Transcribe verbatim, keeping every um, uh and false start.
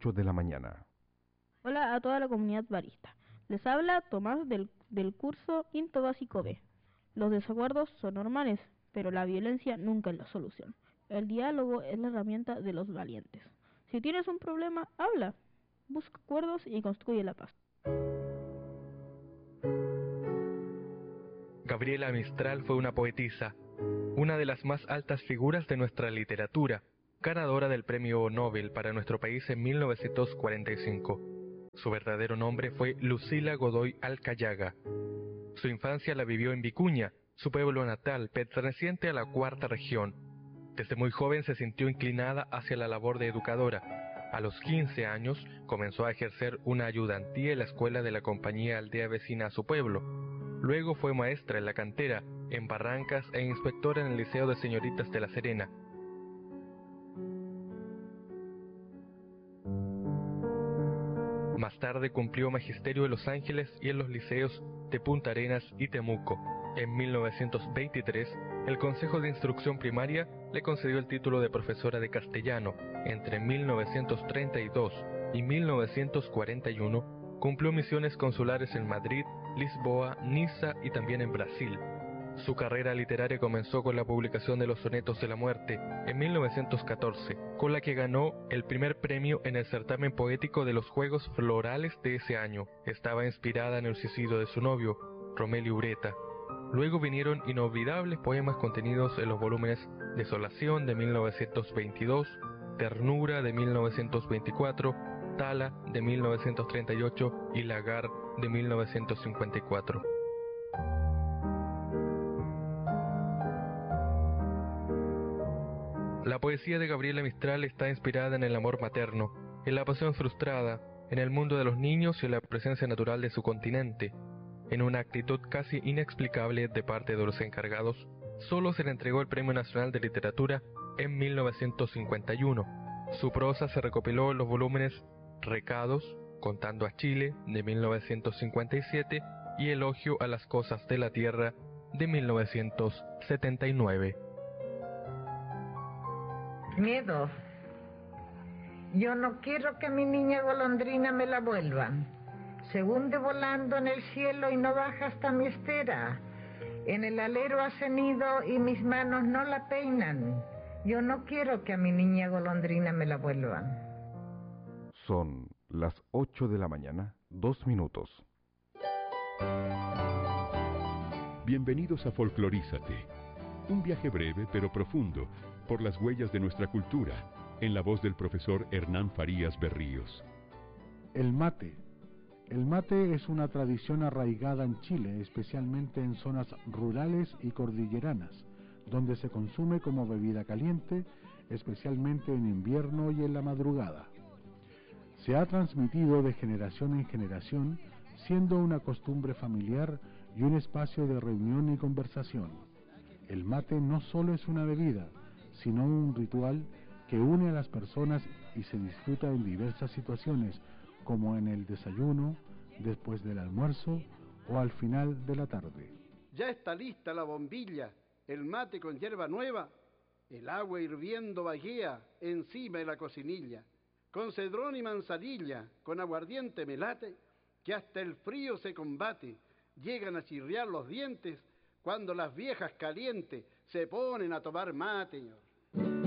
ocho de la mañana. Hola a toda la comunidad barista. Les habla Tomás del, del curso Quinto Básico B. Los desacuerdos son normales, pero la violencia nunca es la solución. El diálogo es la herramienta de los valientes. Si tienes un problema, habla. Busca acuerdos y construye la paz. Gabriela Mistral fue una poetisa, una de las más altas figuras de nuestra literatura, ganadora del Premio Nobel para nuestro país en mil novecientos cuarenta y cinco. Su verdadero nombre fue Lucila Godoy Alcayaga. Su infancia la vivió en Vicuña, su pueblo natal, perteneciente a la cuarta región. Desde muy joven se sintió inclinada hacia la labor de educadora. A los quince años comenzó a ejercer una ayudantía en la escuela de la compañía aldea vecina a su pueblo. Luego fue maestra en la cantera, en Barrancas e inspectora en el Liceo de Señoritas de La Serena. Más tarde cumplió magisterio en Los Ángeles y en los liceos de Punta Arenas y Temuco. En mil novecientos veintitrés, el Consejo de Instrucción Primaria le concedió el título de profesora de castellano. Entre mil novecientos treinta y dos y mil novecientos cuarenta y uno, cumplió misiones consulares en Madrid, Lisboa, Niza y también en Brasil. Su carrera literaria comenzó con la publicación de los Sonetos de la Muerte en mil novecientos catorce, con la que ganó el primer premio en el certamen poético de los Juegos Florales de ese año. Estaba inspirada en el suicidio de su novio, Romelio Ureta. Luego vinieron inolvidables poemas contenidos en los volúmenes Desolación de mil novecientos veintidós, Ternura de mil novecientos veinticuatro, Tala de mil novecientos treinta y ocho y Lagar de mil novecientos cincuenta y cuatro. La poesía de Gabriela Mistral está inspirada en el amor materno, en la pasión frustrada, en el mundo de los niños y en la presencia natural de su continente. En una actitud casi inexplicable de parte de los encargados, solo se le entregó el Premio Nacional de Literatura en mil novecientos cincuenta y uno. Su prosa se recopiló en los volúmenes Recados, Contando a Chile, de mil novecientos cincuenta y siete, y Elogio a las Cosas de la Tierra, de mil novecientos setenta y nueve. Miedo. Yo no quiero que mi niña golondrina me la vuelvan. Se hunde volando en el cielo y no baja hasta mi estera. En el alero hace nido y mis manos no la peinan. Yo no quiero que a mi niña golondrina me la vuelvan. Son las ocho de la mañana, dos minutos. Bienvenidos a Folclorízate, un viaje breve pero profundo por las huellas de nuestra cultura, en la voz del profesor Hernán Farías Berríos. El mate. El mate es una tradición arraigada en Chile, especialmente en zonas rurales y cordilleranas, donde se consume como bebida caliente, especialmente en invierno y en la madrugada. Se ha transmitido de generación en generación, siendo una costumbre familiar y un espacio de reunión y conversación. El mate no solo es una bebida, sino un ritual que une a las personas y se disfruta en diversas situaciones, como en el desayuno, después del almuerzo o al final de la tarde. Ya está lista la bombilla, el mate con hierba nueva, el agua hirviendo vaguea encima de la cocinilla, con cedrón y manzanilla, con aguardiente me late, que hasta el frío se combate, llegan a chirriar los dientes cuando las viejas calientes se ponen a tomar mate, señor.